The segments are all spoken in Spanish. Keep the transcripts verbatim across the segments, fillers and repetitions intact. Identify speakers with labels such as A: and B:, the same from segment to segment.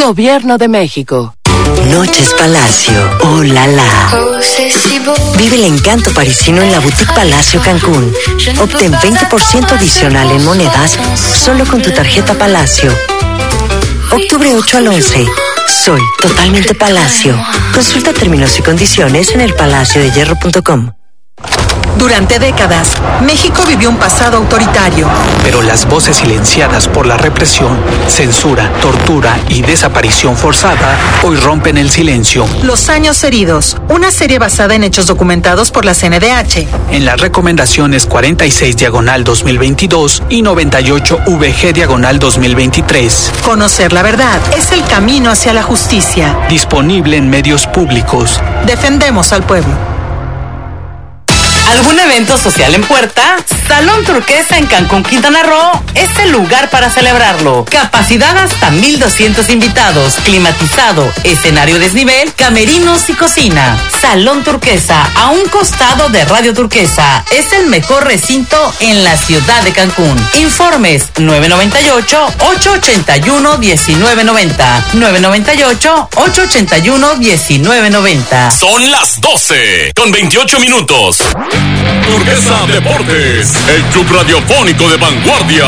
A: Gobierno de México.
B: Noches Palacio, oh la la. Vive el encanto parisino en la Boutique Palacio Cancún. Obtén veinte por ciento adicional en monedas solo con tu tarjeta Palacio. Octubre ocho al once. Soy totalmente Palacio. Consulta términos y condiciones en el palacio de hierro punto com.
C: Durante décadas, México vivió un pasado autoritario.
D: Pero las voces silenciadas por la represión, censura, tortura y desaparición forzada hoy rompen el silencio.
C: Los años heridos, una serie basada en hechos documentados por la C N D H.
D: En las recomendaciones cuarenta y seis diagonal dos mil veintidós y noventa y ocho V G diagonal dos mil veintitrés.
C: Conocer la verdad es el camino hacia la justicia.
D: Disponible en medios públicos.
C: Defendemos al pueblo.
E: ¿Algún evento social en puerta? Salón Turquesa en Cancún, Quintana Roo es el lugar para celebrarlo. Capacidad hasta mil doscientos invitados, climatizado, escenario desnivel, camerinos y cocina. Salón Turquesa, a un costado de Radio Turquesa, es el mejor recinto en la ciudad de Cancún. Informes nueve nueve ocho, ocho ocho uno, uno nueve nueve cero, nueve nueve ocho, ocho ocho uno, uno nueve nueve cero.
F: Son las doce con veintiocho minutos. Turquesa Deportes, el club radiofónico de vanguardia.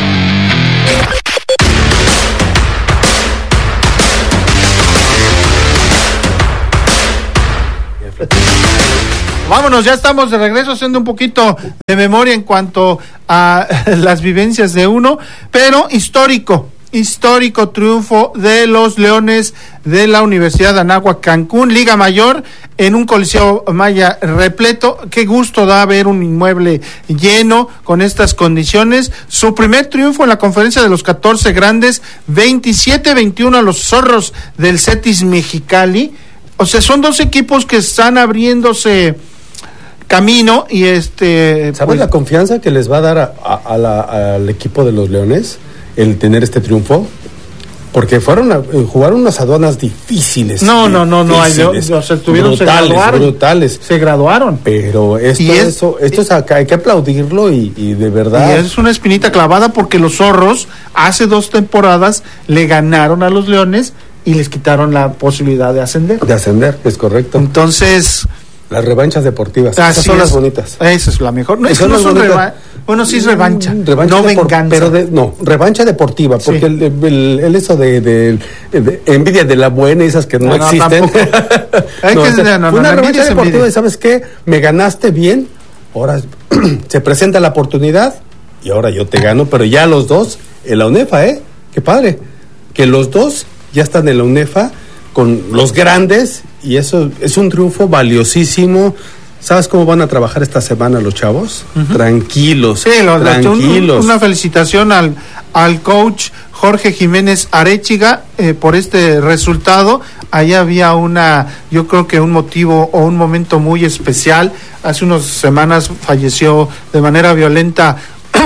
G: Vámonos, ya estamos de regreso haciendo un poquito de memoria en cuanto a las vivencias de uno, pero histórico. Histórico triunfo de los Leones de la Universidad de Anáhuac Cancún, Liga Mayor, en un Coliseo Maya repleto. Qué gusto da ver un inmueble lleno con estas condiciones. Su primer triunfo en la conferencia de los catorce grandes, veintisiete veintiuno a los Zorros del Cetis Mexicali. O sea, son dos equipos que están abriéndose camino y este...
H: ¿Sabes
G: pues,
H: la confianza que les va a dar a, a, a la, al equipo de los Leones el tener este triunfo? Porque fueron a, jugaron unas aduanas difíciles.
G: No, no, no, no, hay, o sea, tuvieron,
H: brutales,
G: se graduaron,
H: brutales.
G: Se graduaron.
H: Pero esto,
G: es,
H: eso, esto es acá, hay que aplaudirlo y, y de verdad.
G: Y es una espinita clavada porque los Zorros hace dos temporadas le ganaron a los Leones y les quitaron la posibilidad de ascender.
H: De ascender, es correcto.
G: Entonces...
H: Las revanchas deportivas, esas son
G: es,
H: las bonitas.
G: Esa es la mejor. No, es que no son reva- bueno, sí es revancha,
H: revancha
G: no
H: depor-
G: venganza.
H: Pero de, no, revancha deportiva, porque sí. el, el, el eso de, de, de envidia de la buena y esas que no, no existen.
G: No, Hay
H: no,
G: que,
H: o sea,
G: no, no,
H: una
G: no,
H: revancha deportiva
G: envidia.
H: y ¿sabes qué? Me ganaste bien, ahora se presenta la oportunidad y ahora yo te gano, pero ya los dos en la UNEFA, ¿eh? Qué padre, que los dos ya están en la UNEFA con los grandes y eso es un triunfo valiosísimo. ¿Sabes cómo van a trabajar esta semana los chavos? Uh-huh. Tranquilos,
G: sí, lo,
H: tranquilos.
G: Un, una felicitación al, al coach Jorge Jiménez Arechiga eh, por este resultado. Ahí había una, yo creo que un motivo o un momento muy especial. Hace unas semanas falleció de manera violenta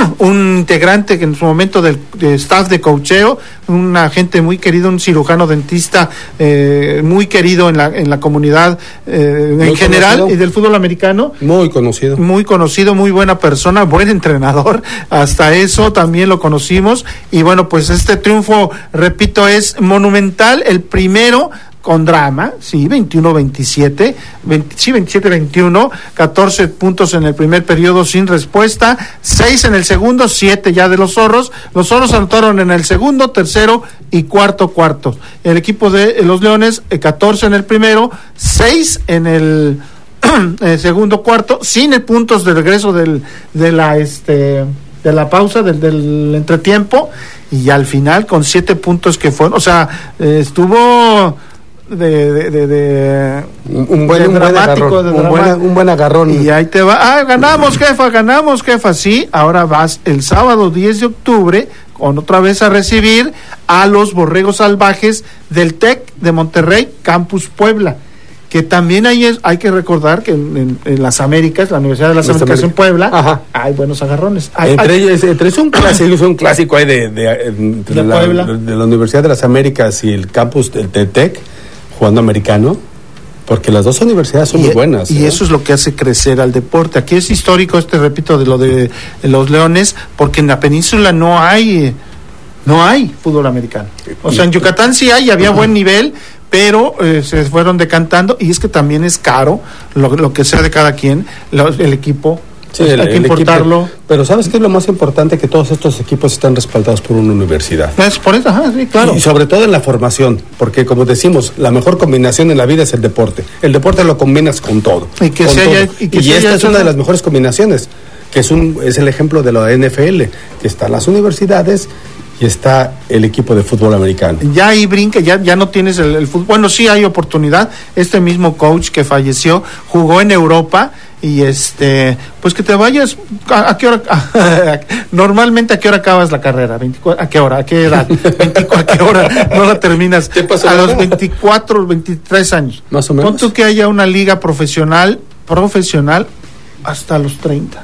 G: un integrante que en su momento del de staff de coacheo, un agente muy querido, un cirujano dentista eh, muy querido en la en la comunidad eh, en general conocido. Y del fútbol americano.
H: Muy conocido.
G: Muy conocido, muy buena persona, buen entrenador, hasta eso también lo conocimos. Y bueno, pues este triunfo, repito, es monumental, el primero con drama, sí, veintiuno veintisiete, veinte, sí, veintisiete veintiuno, catorce puntos en el primer periodo sin respuesta, seis en el segundo, siete ya de los Zorros. Los Zorros anotaron en el segundo, tercero y cuarto cuartos. El equipo de los Leones, eh, catorce en el primero, seis en el, el segundo cuarto, sin el puntos de regreso del, de la este de la pausa, del, del entretiempo, y al final con siete puntos que fueron, o sea, eh, estuvo de, de, de, de
H: un buen,
G: de
H: un
G: dramático,
H: buen agarrón,
G: de
H: un, buen, un buen agarrón.
G: Y ahí te va, ah, ganamos jefa, ganamos jefa, sí, ahora vas el sábado diez de octubre con otra vez a recibir a los Borregos Salvajes del TEC de Monterrey, Campus Puebla, que también hay, es, hay que recordar que en, en, en las Américas, la Universidad de las, las Américas en Puebla,
H: ajá,
G: hay buenos agarrones. Hay,
H: entre
G: hay,
H: ellos, entre es un clásico, es un clásico ahí de, de, de, de,
G: de,
H: la,
G: Puebla.
H: de, de la Universidad de las Américas y el campus del TEC jugando americano, porque las dos universidades son
G: y,
H: muy buenas.
G: Y
H: ¿eh?
G: eso es lo que hace crecer al deporte. Aquí es histórico este, repito, de lo de, de los Leones, porque en la península no hay no hay fútbol americano. O sea, en Yucatán sí hay, había buen nivel, pero eh, se fueron decantando, y es que también es caro lo, lo que sea de cada quien, lo, el equipo.
H: Sí,
G: pues,
H: el,
G: hay que
H: el
G: importarlo.
H: Equipo, pero ¿sabes qué es lo más importante? Que todos estos equipos están respaldados por una universidad.
G: Es por eso, ajá, sí, claro.
H: Y sobre todo en la formación, porque como decimos, la mejor combinación en la vida es el deporte. El deporte lo combinas con todo.
G: Y que
H: con
G: se
H: todo.
G: haya, y, que
H: y
G: se
H: esta
G: haya
H: es una de las mejores combinaciones, que es un es el ejemplo de la N F L, que están las universidades y está el equipo de fútbol americano.
G: Ya ahí brinca, ya, ya no tienes el, el fútbol. Bueno, sí hay oportunidad. Este mismo coach que falleció jugó en Europa. Y este, pues que te vayas, ¿a, a qué hora? Normalmente, ¿a qué hora acabas la carrera? veinticuatro, ¿a qué hora? ¿A qué edad? veinticuatro, ¿a qué hora no la terminas?
H: ¿Qué pasó
G: a
H: ahora?
G: los veinticuatro, veintitrés años.
H: Más o menos.
G: Pon tú que haya una liga profesional, profesional, hasta los treinta.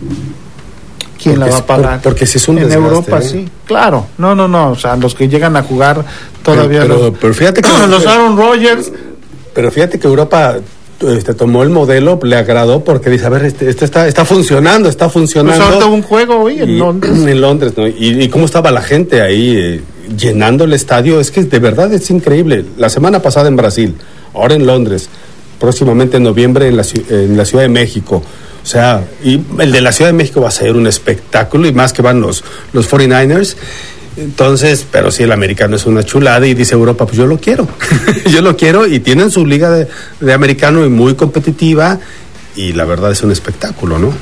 G: ¿Quién
H: Porque
G: la va a pagar?
H: Por, porque si es un
G: en
H: desgaste,
G: Europa,
H: ¿eh?
G: sí, claro. No, no, no, o sea, los que llegan a jugar todavía
H: Pero, pero,
G: los,
H: pero fíjate que
G: los Aaron Rodgers.
H: Pero fíjate que Europa este, tomó el modelo, le agradó porque dice, a ver, este, este está, está funcionando, está funcionando.
G: Pues ahorita hubo un juego hoy en
H: y,
G: Londres.
H: En Londres, ¿no? Y, y cómo estaba la gente ahí eh, llenando el estadio, es que de verdad es increíble. La semana pasada en Brasil, ahora en Londres, próximamente en noviembre en la, en la Ciudad de México. O sea, y el de la Ciudad de México va a ser un espectáculo, y más que van los, los cuarenta y nueve ers. Entonces, pero si el americano es una chulada y dice Europa, pues yo lo quiero, yo lo quiero, y tienen su liga de, de americano y muy competitiva, y la verdad es un espectáculo, ¿no?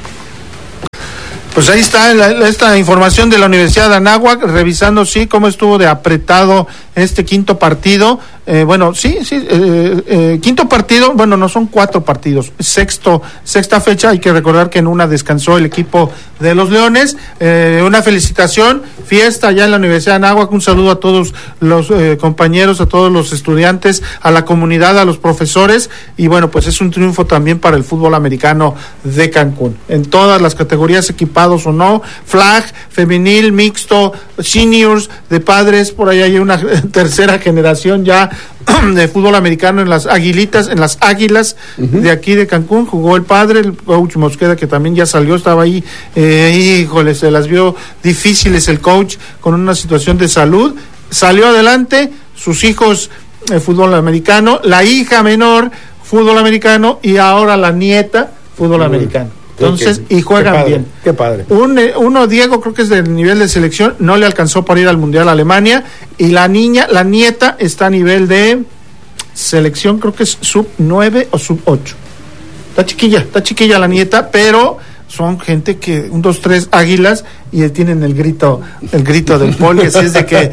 G: Pues ahí está la, esta información de la Universidad de Anáhuac, revisando sí cómo estuvo de apretado este quinto partido. Eh, bueno, sí, sí, eh, eh, quinto partido, bueno, no son cuatro partidos, sexto, sexta fecha. Hay que recordar que en una descansó el equipo de los Leones. Eh, una felicitación, fiesta allá en la Universidad de Anáhuac, un saludo a todos los eh, compañeros, a todos los estudiantes, a la comunidad, a los profesores, y bueno, pues es un triunfo también para el fútbol americano de Cancún, en todas las categorías, equipados o no, flag, femenil, mixto, seniors, de padres, por ahí hay una tercera generación ya de fútbol americano en las Aguilitas, en las Águilas uh-huh. de aquí de Cancún. Jugó el padre, el coach Mosqueda, que también ya salió, estaba ahí, eh, híjole, se las vio difíciles el coach con una situación de salud, salió adelante, sus hijos eh, fútbol americano, la hija menor fútbol americano, y ahora la nieta fútbol uh-huh. americano. Entonces, y juegan
H: qué padre,
G: bien.
H: Qué padre.
G: Un, uno, Diego, creo que es del nivel de selección, no le alcanzó para ir al Mundial a Alemania, y la niña, la nieta, está a nivel de selección, creo que es sub nueve o sub ocho. Está chiquilla, está chiquilla la nieta, pero son gente que, un, dos, tres águilas, y tienen el grito, el grito del poli, así es de que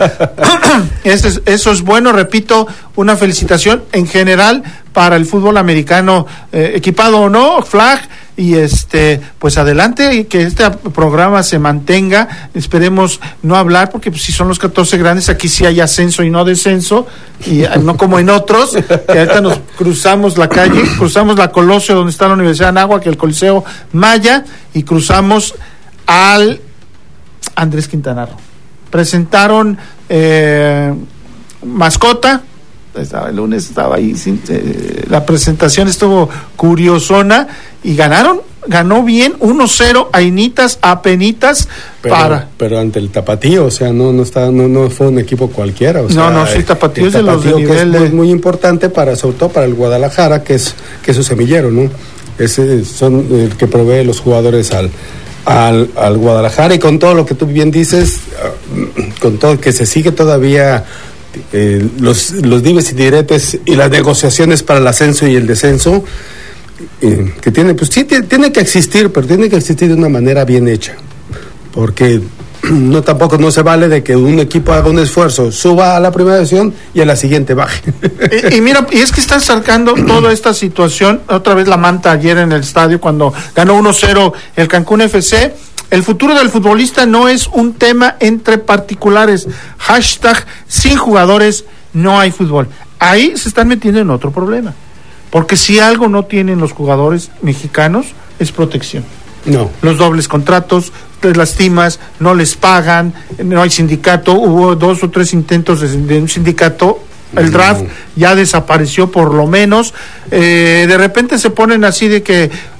G: eso es, eso es bueno, repito, una felicitación en general para el fútbol americano, eh, equipado o no, flag, y este, pues adelante, y que este programa se mantenga. Esperemos no hablar, porque pues, si son los catorce grandes, aquí sí hay ascenso y no descenso, y no como en otros, que ahorita nos cruzamos la calle, cruzamos la Colosio, donde está la Universidad de Anáhuac, el Coliseo Maya, y cruzamos al Andrés Quintana Roo. Presentaron eh, mascota, estaba el lunes, estaba ahí, eh, la presentación estuvo curiosona, y ganaron, ganó bien, uno cero, ainitas, apenitas,
H: pero,
G: para...
H: Pero ante el Tapatío, o sea, no no está no no fue un equipo cualquiera, o sea,
G: no, no, sí, Tapatío
H: el
G: es de los de
H: Tapatío, que
G: nivel
H: es muy,
G: de...
H: muy importante para, sobre todo para el Guadalajara, que es que es su semillero, ¿no? Ese son el que provee los jugadores al al, al Guadalajara, y con todo lo que tú bien dices, con todo que se sigue todavía eh, los los dimes y diretes y las negociaciones para el ascenso y el descenso, eh, que tiene, pues sí, tiene, tiene que existir, pero tiene que existir de una manera bien hecha, porque no tampoco no se vale de que un equipo haga un esfuerzo, suba a la primera división y a la siguiente baje.
G: Y, y mira, y es que están sacando toda esta situación, otra vez la manta ayer en el estadio cuando ganó uno cero el Cancún F C. El futuro del futbolista no es un tema entre particulares. Hashtag sin jugadores no hay fútbol. Ahí se están metiendo en otro problema, porque si algo no tienen los jugadores mexicanos es protección.
H: No.
G: Los dobles contratos, te lastimas, no les pagan, no hay sindicato. Hubo dos o tres intentos de, de un sindicato, el draft ya desapareció por lo menos. Eh, de repente se ponen así de que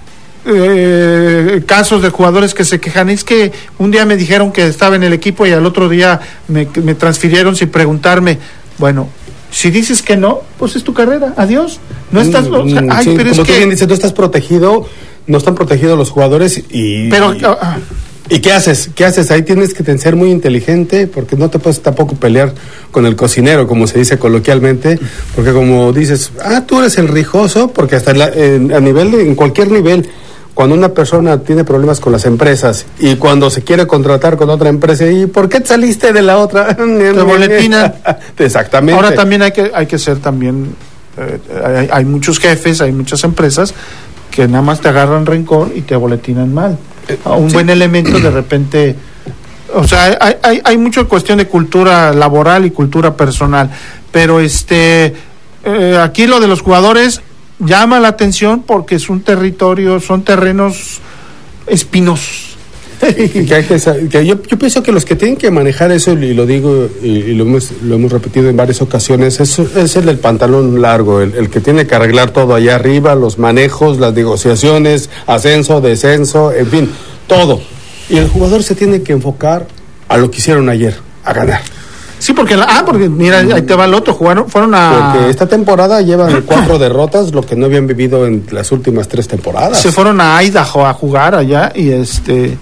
G: eh, casos de jugadores que se quejan. Es que un día me dijeron que estaba en el equipo y al otro día me, me transfirieron sin preguntarme. Bueno, si dices que no, pues es tu carrera, adiós. No estás, o sea, ay,
H: sí,
G: pero
H: como
G: es
H: tú
G: que
H: bien dices, no estás protegido, no están protegidos los jugadores y...
G: pero
H: y,
G: uh,
H: ¿y qué haces? ¿Qué haces? Ahí tienes que ser muy inteligente porque no te puedes tampoco pelear con el cocinero, como se dice coloquialmente, porque como dices, ah, tú eres el rijoso, porque hasta la, en, a nivel de, en cualquier nivel, cuando una persona tiene problemas con las empresas y cuando se quiere contratar con otra empresa, ¿y por qué saliste de la otra?
G: Te boletinan.
H: Exactamente.
G: Ahora también hay que hay que ser también, eh, hay, hay muchos jefes, hay muchas empresas que nada más te agarran rencor y te boletinan mal. A un sí. buen elemento de repente, o sea, hay, hay, hay mucha cuestión de cultura laboral y cultura personal, pero este eh, aquí lo de los jugadores llama la atención porque es un territorio, son terrenos espinosos.
H: que hay que, que yo, yo pienso que los que tienen que manejar eso, y lo digo y, y lo, hemos, lo hemos repetido en varias ocasiones, es, es el del pantalón largo, el, el que tiene que arreglar todo allá arriba, los manejos, las negociaciones, ascenso, descenso, en fin, todo. Y el jugador se tiene que enfocar a lo que hicieron ayer, a ganar.
G: Sí, porque, la, ah, porque mira, ahí te va el otro, jugaron, fueron a...
H: Porque esta temporada llevan cuatro derrotas, lo que no habían vivido en las últimas tres temporadas.
G: Se fueron a Idaho a jugar allá y este...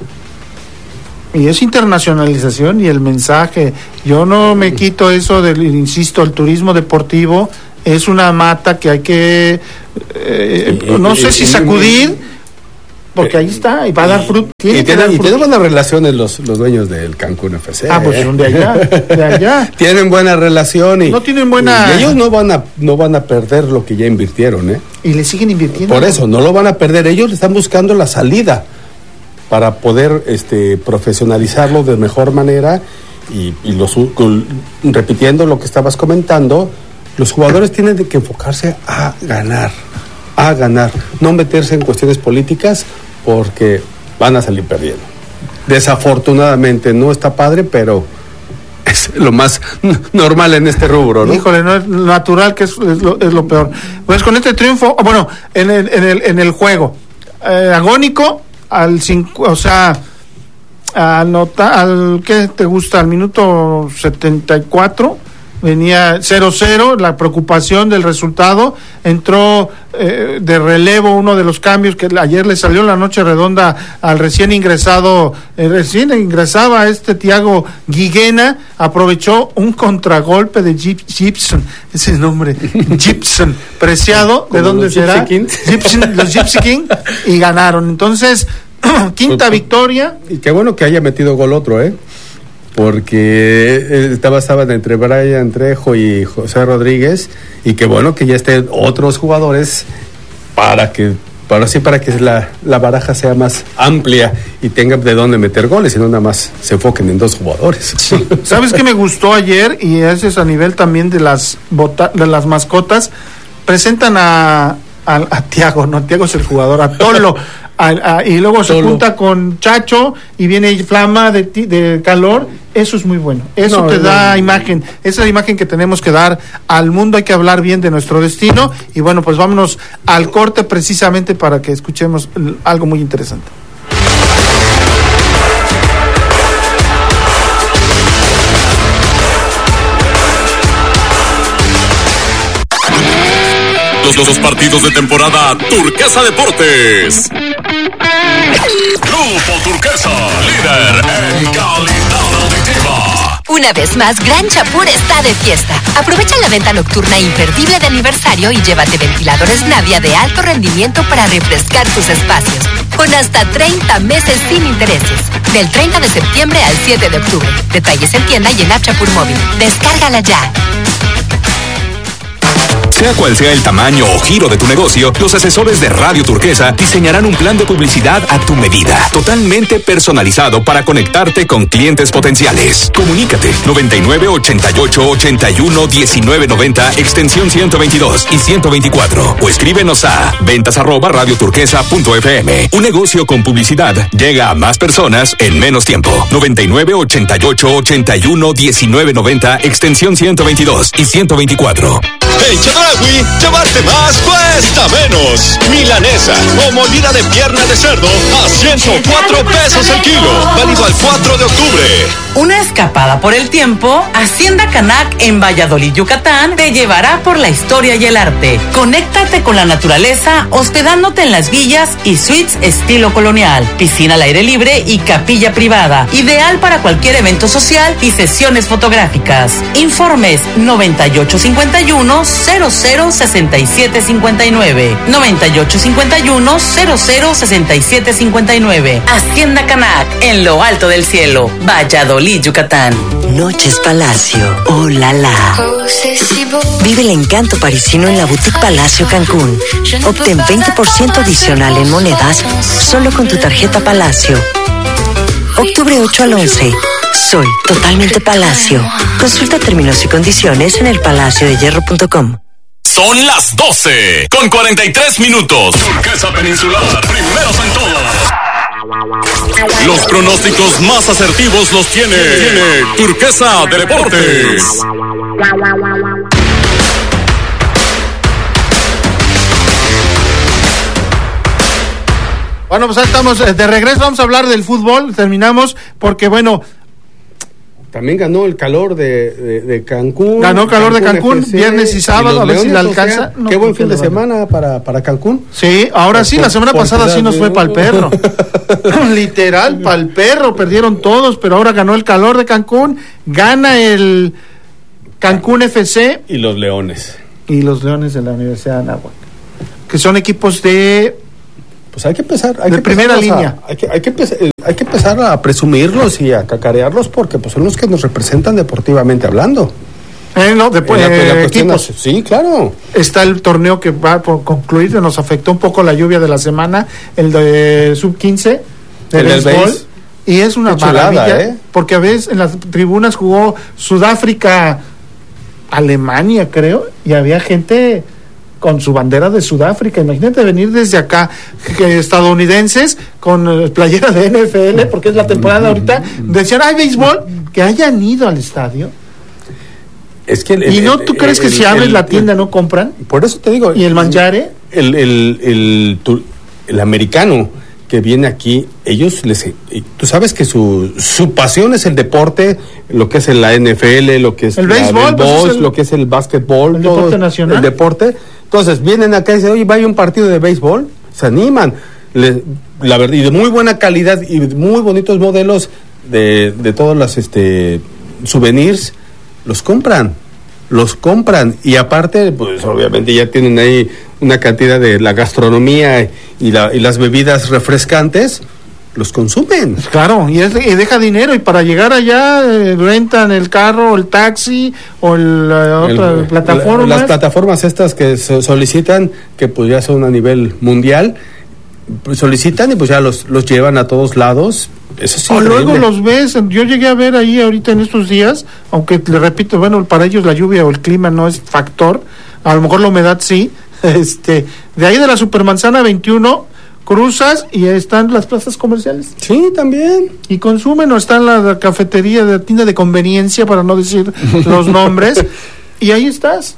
G: Y es internacionalización y el mensaje. Yo no me quito eso del, insisto, el turismo deportivo es una mata que hay que, eh, y, no y, sé y, si sacudir, porque ahí está, y va a dar fruto.
H: Tiene y tienen tiene buenas relaciones los, los dueños del Cancún F C.
G: Ah, pues son de allá, de allá.
H: Tienen buena relación y...
G: No tienen buena...
H: Y ellos no van a no van a perder lo que ya invirtieron, ¿eh?
G: Y le siguen invirtiendo.
H: Por eso, no lo van a perder. Ellos están buscando la salida para poder este profesionalizarlo de mejor manera y, y los, con, repitiendo lo que estabas comentando, los jugadores tienen que enfocarse a ganar, a ganar, no meterse en cuestiones políticas porque van a salir perdiendo. Desafortunadamente no está padre, pero es lo más normal en este rubro, ¿no?
G: Híjole, no es natural, que es, es, lo, es lo peor. Pues con este triunfo, bueno, en el, en el, en el juego, eh, agónico, al cinco, o sea, al nota, al ¿qué te gusta? Al minuto setenta y cuatro venía cero cero, la preocupación del resultado, entró eh, de relevo uno de los cambios que ayer le salió en la noche redonda al recién ingresado, eh, recién ingresaba este Thiago Guiguena, aprovechó un contragolpe de Gip, Gibson, ese nombre, Gibson, Preciado, ¿de dónde será? Gibson, los Gypsy King, y ganaron. Entonces, quinta victoria.
H: Y qué bueno que haya metido gol otro, ¿eh? Porque estaba, estaban entre Brian Trejo y José Rodríguez, y qué bueno que ya estén otros jugadores para que para así para que la, la baraja sea más amplia y tenga de dónde meter goles y no nada más se enfoquen en dos jugadores.
G: Sí. ¿Sabes qué me gustó ayer? Y ese es a nivel también de las bota, de las mascotas. Presentan a a, a Thiago, no, Thiago es el jugador, a Tolo. A, a, y luego se junta con Chacho y viene Flama de, de calor. Eso es muy bueno, eso no, te da no, imagen, esa es la imagen que tenemos que dar al mundo. Hay que hablar bien de nuestro destino. Y bueno, pues vámonos al corte precisamente para que escuchemos algo muy interesante.
F: Los dos partidos de temporada Turquesa Deportes. Grupo Turquesa, líder en calidad auditiva.
A: Una vez más, Gran Chapur está de fiesta. Aprovecha la venta nocturna imperdible de aniversario y llévate ventiladores Navia de alto rendimiento para refrescar tus espacios. Con hasta treinta meses sin intereses. Del treinta de septiembre al siete de octubre. Detalles en tienda y en App Chapur Móvil. Descárgala ya.
I: Sea cual sea el tamaño o giro de tu negocio, los asesores de Radio Turquesa diseñarán un plan de publicidad a tu medida, totalmente personalizado para conectarte con clientes potenciales. Comunícate noventa y nueve, ochenta y ocho, ochenta y uno, diecinueve noventa, extensión ciento veintidós y ciento veinticuatro, o escríbenos a ventas arroba radioturquesa.fm. Un negocio con publicidad llega a más personas en menos tiempo. noventa y nueve, ochenta y ocho, ochenta y uno, diecinueve noventa, extensión ciento veintidós y ciento veinticuatro.
J: En Chedraui, llevarte más cuesta menos. Milanesa o molida de pierna de cerdo a ciento cuatro pesos el kilo. Válido al cuatro de octubre.
E: Una escapada por el tiempo, Hacienda Canac en Valladolid, Yucatán, te llevará por la historia y el arte. Conéctate con la naturaleza hospedándote en las villas y suites estilo colonial, piscina al aire libre y capilla privada, ideal para cualquier evento social y sesiones fotográficas. Informes noventa y ocho cincuenta y uno cero cero sesenta y siete cincuenta y nueve, noventa y ocho cincuenta y uno cero cero sesenta y siete cincuenta y nueve. Hacienda Canac en lo alto del cielo, Valladolid, Yucatán.
B: Noches Palacio, oh la la. Vive el encanto parisino en la Boutique Palacio Cancún. Obtén veinte por ciento adicional en monedas solo con tu tarjeta Palacio. Octubre ocho al once. Soy totalmente Palacio. Consulta términos y condiciones en el palacio de hierro punto com.
F: Son las doce con cuarenta y tres minutos. Turquesa Peninsular, primeros en todo. Los pronósticos más asertivos los tiene, tiene Turquesa de Deportes.
G: Bueno, pues ya estamos de regreso, vamos a hablar del fútbol, terminamos, porque bueno...
H: También ganó el calor de, de, de Cancún.
G: Ganó el calor
H: Cancún
G: de Cancún,
H: F C,
G: viernes y sábado, a ver si le alcanza.
H: O sea,
G: no,
H: qué buen fin de
G: vale.
H: semana para, para Cancún.
G: Sí, ahora
H: por,
G: sí, la semana pasada sí nos fue para el perro. Literal, para el perro, perdieron todos, pero ahora ganó el calor de Cancún, gana el Cancún F C.
H: Y los Leones.
G: Y los Leones de la Universidad de Anáhuac, que son equipos de...
H: Pues hay que empezar, hay
G: de
H: que
G: primera línea.
H: A, hay, que, hay, que empezar, hay que empezar a presumirlos y a cacarearlos porque pues son los que nos representan deportivamente hablando.
G: Eh, no, después,
H: la,
G: eh,
H: la
G: equipos.
H: Es, sí, claro.
G: Está el torneo que va por concluir, nos afectó un poco la lluvia de la semana, el de sub quince, de
H: el
G: béisbol,
H: del béis.
G: Y es una
H: Qué
G: maravilla,
H: chulada, ¿eh?
G: Porque a veces en las tribunas jugó Sudáfrica, Alemania, creo, y había gente con su bandera de Sudáfrica. Imagínate venir desde acá, que estadounidenses con eh, playera de N F L, porque es la temporada ahorita, decían, hay béisbol, que hayan ido al estadio.
H: Es que el,
G: y
H: el,
G: no, ¿tú
H: el,
G: crees que
H: el,
G: si abres
H: el,
G: la tienda no compran?
H: Por eso te digo.
G: ¿Y el manjare?
H: El, el, el, el, el americano que viene aquí, ellos les, tú sabes que su, su pasión es el deporte, lo que es la N F L, lo que es
G: el
H: la
G: béisbol,
H: pues
G: pues
H: es
G: el,
H: lo que es el básquetbol,
G: el
H: todo,
G: deporte nacional.
H: El deporte. Entonces vienen acá y dicen, oye, vaya un partido de béisbol, se animan. Le, la verdad, y de muy buena calidad y muy bonitos modelos de, de todos los este, souvenirs, los compran. Los compran y aparte, pues obviamente ya tienen ahí una cantidad de la gastronomía y, la, y las bebidas refrescantes, los consumen.
G: Claro, y, es, y deja dinero y para llegar allá eh, rentan el carro, el taxi o el, la otra
H: el,
G: plataforma.
H: La, las plataformas estas que so, solicitan, que pues ya son a nivel mundial, pues solicitan y pues ya los, los llevan a todos lados. Eso sí.
G: O luego los ves, yo llegué a ver ahí ahorita en estos días, aunque le repito, bueno, para ellos la lluvia o el clima no es factor, a lo mejor la humedad sí, este, de ahí de la Supermanzana veintiuno, cruzas y están las plazas comerciales.
H: Sí, también.
G: Y consumen, o está la, la cafetería, de la tienda de conveniencia, para no decir los nombres, y ahí estás.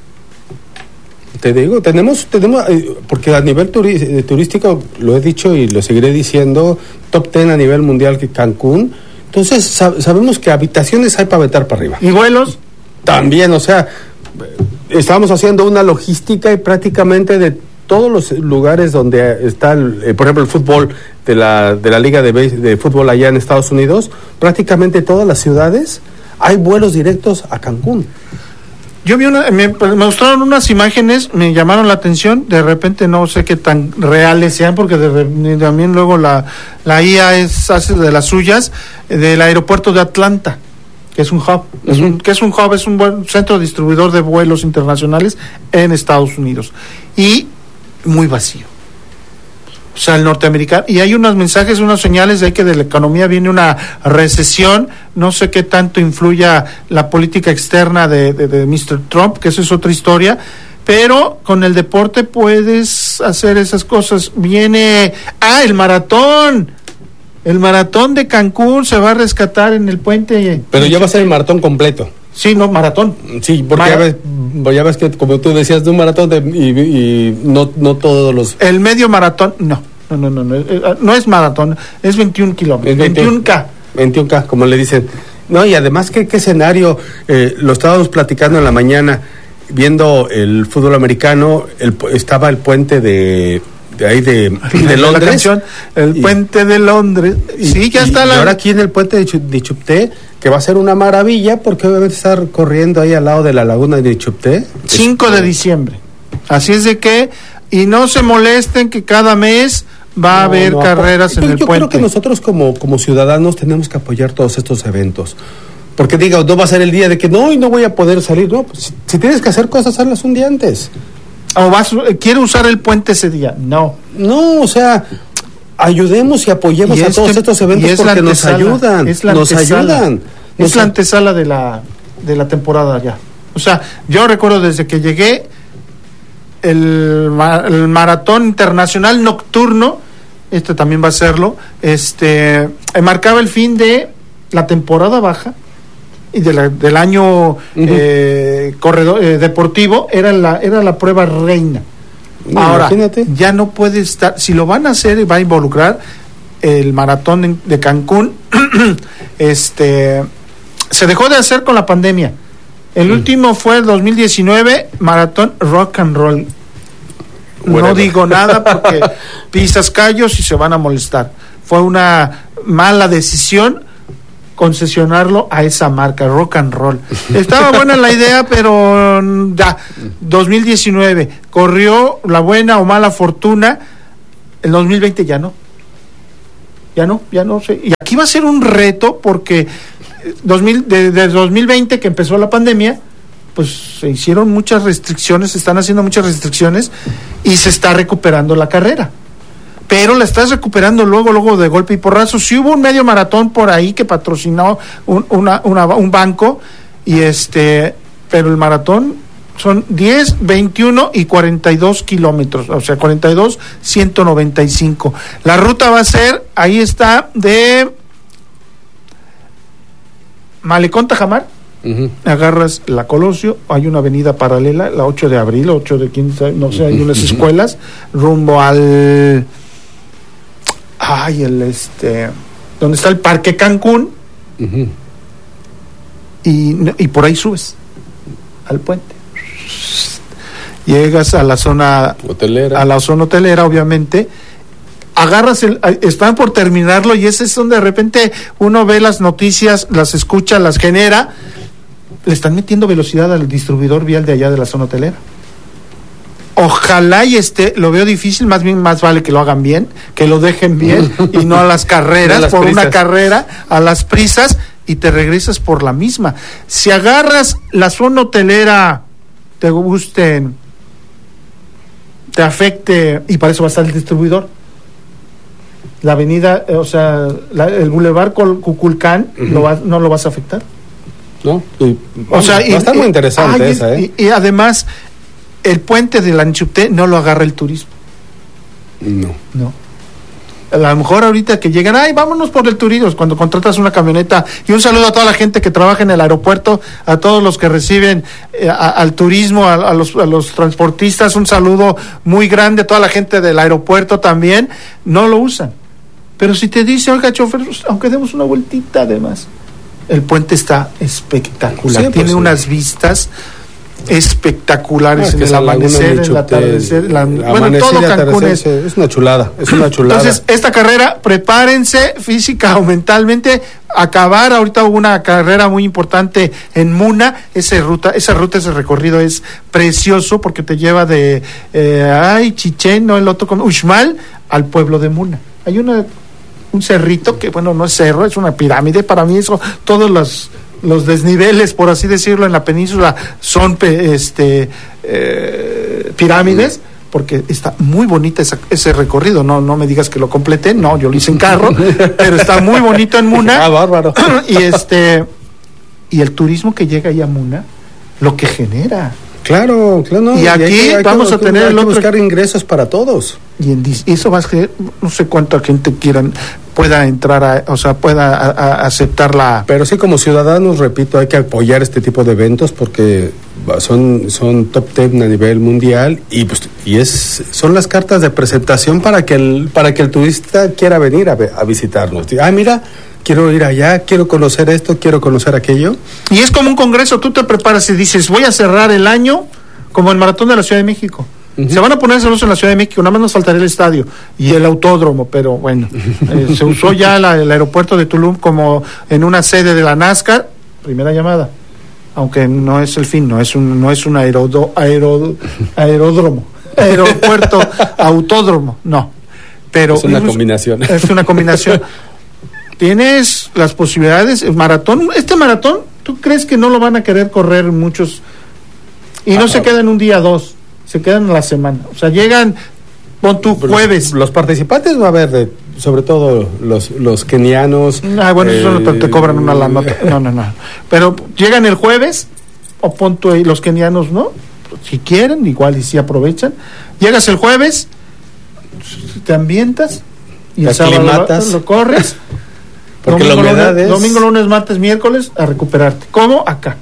H: Te digo, tenemos, tenemos, porque a nivel turi- turístico, lo he dicho y lo seguiré diciendo, top ten a nivel mundial que Cancún. Entonces, sab- sabemos que habitaciones hay para aventar para arriba.
G: ¿Y vuelos?
H: También, o sea, estamos haciendo una logística y prácticamente de todos los lugares donde está, el, eh, por ejemplo, el fútbol de la, de la Liga de, Base, de Fútbol allá en Estados Unidos, prácticamente todas las ciudades hay vuelos directos a Cancún.
G: Yo vi una, me, me mostraron unas imágenes, me llamaron la atención, de repente no sé qué tan reales sean, porque de, también luego la, la I A es, hace de las suyas, del aeropuerto de Atlanta, que es un hub, uh-huh. es un, que es un hub, es un buen centro distribuidor de vuelos internacionales en Estados Unidos, y muy vacío. O sea, el norteamericano, y hay unos mensajes, unas señales de que de la economía viene una recesión, no sé qué tanto influya la política externa de, de, de mister Trump, que eso es otra historia, pero con el deporte puedes hacer esas cosas. Viene, ah, el maratón, el maratón de Cancún se va a rescatar en el puente.
H: Pero ya va a ser el maratón completo.
G: Sí, no, maratón.
H: Sí, porque
G: Mar-
H: a ver, ya ves que como tú decías de un maratón de, y, y no no todos los...
G: El medio maratón, no, no, no, no, no, no es maratón, es veintiún kilómetros, veintiún K.
H: veintiún K, como le dicen. No, y además, ¿qué, qué escenario? Eh, lo estábamos platicando en la mañana, viendo el fútbol americano, el, estaba el puente de... de ahí de, de Londres,
G: la canción, el y, puente de Londres,
H: y, sí, ya y, está la... y ahora aquí en el puente de, de Chupté, que va a ser una maravilla, porque obviamente estar corriendo ahí al lado de la laguna de Chupté.
G: cinco de diciembre, así es de que, y no se molesten que cada mes va no, a haber no, carreras yo, en el
H: yo
G: puente.
H: Yo creo que nosotros como, como ciudadanos tenemos que apoyar todos estos eventos, porque diga, no va a ser el día de que no, y no voy a poder salir, no, pues, si, si tienes que hacer cosas, hazlas un día antes.
G: ¿O vas, quiere usar el puente ese día? No.
H: No, o sea, ayudemos y apoyemos y a este, todos estos eventos porque nos ayudan,
G: es la
H: nos ayudan.
G: Es nos la antesala de la, de la temporada ya. O sea, yo recuerdo desde que llegué, el, el maratón internacional nocturno, este también va a serlo, este, marcaba el fin de la temporada baja, y de la, del año uh-huh. eh, corredor eh, deportivo era la era la prueba reina. No, ahora imagínate. Ya no puede estar, si lo van a hacer va a involucrar el maratón de Cancún. este se dejó de hacer con la pandemia. El uh-huh. último fue el dos mil diecinueve, maratón rock and roll. Bueno, no digo nada porque pisas callos y se van a molestar. Fue una mala decisión concesionarlo a esa marca, rock and roll. Estaba buena la idea, pero ya, dos mil diecinueve, corrió la buena o mala fortuna, el dos mil veinte ya no. Ya no, ya no sé. Y aquí va a ser un reto porque dos mil, de, de dos mil veinte que empezó la pandemia, pues se hicieron muchas restricciones, se están haciendo muchas restricciones y se está recuperando la carrera. Pero la estás recuperando luego, luego de golpe y porrazo. Sí hubo un medio maratón por ahí que patrocinó un, una, una, un banco, y este, pero el maratón son diez, veintiuno y cuarenta y dos kilómetros, o sea, cuarenta y dos, ciento noventa y cinco. La ruta va a ser, ahí está, de Malecón Tajamar, uh-huh. agarras la Colosio, hay una avenida paralela, la ocho de abril, ocho de quince, no sé, hay unas escuelas, rumbo al... Ay, el este, donde está el Parque Cancún, uh-huh. y, y por ahí subes al puente. Llegas a la zona hotelera, a la zona hotelera, obviamente. Agarras el, están por terminarlo y ese es donde de repente uno ve las noticias, las escucha, las genera. Le están metiendo velocidad al distribuidor vial de allá de la zona hotelera. Ojalá y este, lo veo difícil, más bien más vale que lo hagan bien, que lo dejen bien y no a las carreras, las por prisas. Una carrera, a las prisas, y te regresas por la misma. Si agarras la zona hotelera, te gusten, te afecte, y para eso va a estar el distribuidor. La avenida, eh, o sea, la, el bulevar Cuculcán, uh-huh. lo va, no lo vas a afectar.
H: No, y, o sea, va a estar muy interesante ay, esa, ¿eh?
G: Y, y además, el puente de la Chupté no lo agarra el turismo.
H: No.
G: No. A lo mejor ahorita que llegan, ay, vámonos por el turismo, cuando contratas una camioneta. Y un saludo a toda la gente que trabaja en el aeropuerto, a todos los que reciben eh, a, al turismo, a, a, los, a los transportistas, un saludo muy grande a toda la gente del aeropuerto también. No lo usan. Pero si te dice, oiga, chofer, aunque demos una vueltita además. El puente está espectacular, sí, tiene pues, unas sí. vistas espectaculares, ah, en el amanecer, en el atardecer, la, bueno, todo Cancún es,
H: es una chulada, es una chulada.
G: Entonces, esta carrera, prepárense física o mentalmente, acabar, ahorita hubo una carrera muy importante en Muna, esa ruta, esa ruta, ese recorrido es precioso porque te lleva de, eh, ay, Chichén, no, el otro, Uxmal, al pueblo de Muna. Hay una un cerrito que, bueno, no es cerro, es una pirámide, para mí eso, todos los los desniveles, por así decirlo, en la península son este eh, pirámides, porque está muy bonita esa, ese recorrido. No no me digas que lo completé, no, yo lo hice en carro, pero está muy bonito en Muna.
H: Ah, bárbaro.
G: Y este y el turismo que llega ahí a Muna, lo que genera.
H: Claro, claro. No,
G: y aquí y hay que, vamos hay que, a tener
H: hay
G: el
H: que
G: otro...
H: buscar ingresos para todos.
G: Y en, eso va a ser, no sé cuánta gente quieran pueda entrar, a, o sea, pueda a, a aceptar la...
H: Pero sí, como ciudadanos, repito, hay que apoyar este tipo de eventos porque son son top diez a nivel mundial y pues y es son las cartas de presentación para que el para que el turista quiera venir a, a visitarnos. Ah, mira, quiero ir allá, quiero conocer esto, quiero conocer aquello.
G: Y es como un congreso, tú te preparas y dices, voy a cerrar el año como el Maratón de la Ciudad de México. Uh-huh. Se van a poner celosos en la Ciudad de México, nada más nos faltaría el estadio y el autódromo, pero bueno, eh, se usó ya la, el aeropuerto de Tulum como en una sede de la NASCAR. Primera llamada, aunque no es el fin, no es un no es un aerodo, aerodo, aeródromo, aeropuerto, autódromo, no. Pero
H: es una combinación.
G: Es una combinación. Tienes las posibilidades, el maratón, este maratón, ¿tú crees que no lo van a querer correr muchos? Y no ah, se quedan un día, dos, se quedan a la semana. O sea, llegan, pon tu jueves.
H: Los, los participantes va a haber de, sobre todo los los kenianos.
G: Ah, bueno, eh, eso no te, te cobran una la nota. No, no, no. Pero llegan el jueves, o pon tu, los kenianos, ¿no? Si quieren, igual y si aprovechan. Llegas el jueves, te ambientas, y el sábado lo, lo corres.
H: Porque
G: domingo,
H: la humedad
G: lunes,
H: es...
G: domingo, lunes, martes, miércoles, a recuperarte. ¿Cómo? Acá.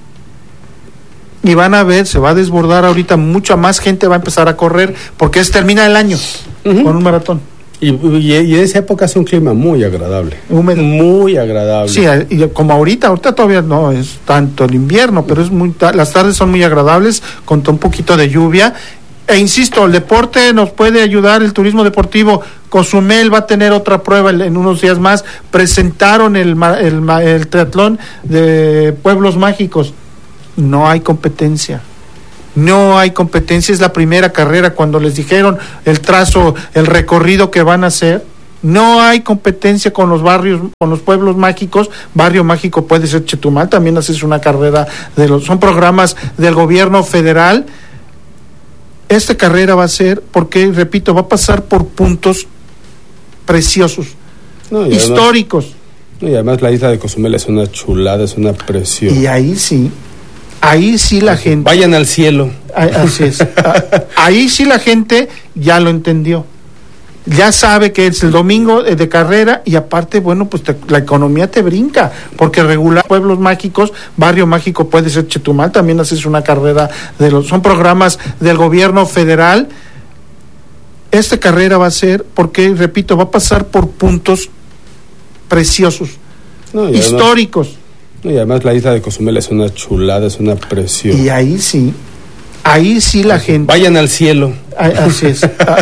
G: Y van a ver, se va a desbordar ahorita, mucha más gente va a empezar a correr, porque es termina el año uh-huh. con un maratón.
H: Y, y, y en esa época es un clima muy agradable.
G: Húmedo.
H: Muy agradable.
G: Sí, y como ahorita, ahorita todavía no es tanto el invierno, pero es muy ta- las tardes son muy agradables, con un poquito de lluvia. E insisto, el deporte nos puede ayudar, el turismo deportivo. Cozumel va a tener otra prueba en unos días más. Presentaron el, el, el triatlón de Pueblos Mágicos. No hay competencia. No hay competencia, es la primera carrera. Cuando les dijeron el trazo, el recorrido que van a hacer, no hay competencia con los barrios, con los pueblos mágicos. Barrio mágico puede ser Chetumal, también haces una carrera de los, son programas del gobierno federal. Esta carrera va a ser, porque repito, va a pasar por puntos preciosos, no, y históricos.
H: Además, y además la isla de Cozumel es una chulada, es una preciosa.
G: Y ahí sí, ahí sí la gente...
H: Vayan al cielo.
G: Así es. Ahí sí la gente ya lo entendió. Ya sabe que es el domingo de carrera y aparte, bueno, pues te, la economía te brinca, porque regular pueblos mágicos, barrio mágico puede ser Chetumal, también haces una carrera de los, son programas del gobierno federal. Esta carrera va a ser, porque repito, va a pasar por puntos preciosos, no, y históricos.
H: Además, y además la isla de Cozumel es una chulada, es una preciosa.
G: Y ahí sí, ahí sí la gente...
H: Vayan al cielo.
G: Así es.